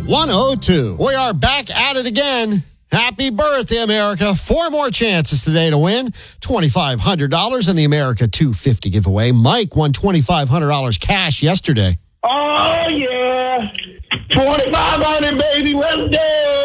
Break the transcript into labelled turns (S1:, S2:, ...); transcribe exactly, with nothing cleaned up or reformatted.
S1: one oh two. We are back at it again. Happy birthday, America. Four more chances today to win two thousand five hundred dollars in the America two hundred fifty giveaway. Mike won two thousand five hundred dollars cash yesterday.
S2: Oh, yeah. twenty-five hundred, baby. Let's go.